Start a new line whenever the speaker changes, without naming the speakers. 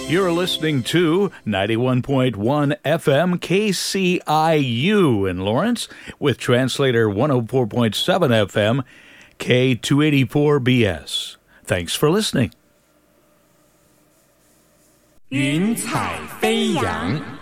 You're listening to 91.1 FM KCIU in Lawrence with translator 104.7 FM K284BS. Thanks for listening.
云彩飞扬。